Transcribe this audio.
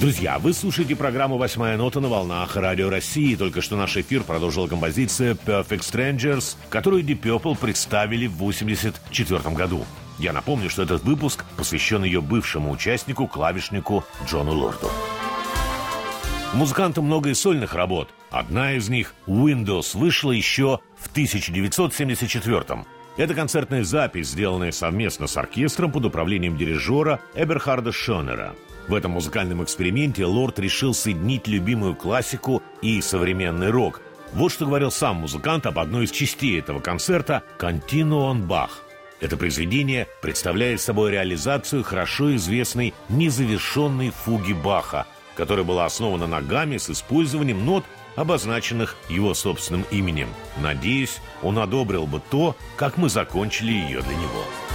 Друзья, вы слушаете программу «Восьмая нота» на волнах Радио России. Только что наш эфир продолжила композиция «Perfect Strangers», которую Deep Purple представили в 1984 году. Я напомню, что этот выпуск посвящен ее бывшему участнику, клавишнику Джону Лорду. У музыканта много и сольных работ. Одна из них, «Windows», вышла еще в 1974-м. Это концертная запись, сделанная совместно с оркестром под управлением дирижера Эберхарда Шонера. В этом музыкальном эксперименте Лорд решил соединить любимую классику и современный рок. Вот что говорил сам музыкант об одной из частей этого концерта «Continuo on Bach». Это произведение представляет собой реализацию хорошо известной незавершенной фуги Баха, которая была основана на гамме с использованием нот, обозначенных его собственным именем. Надеюсь, он одобрил бы то, как мы закончили ее для него.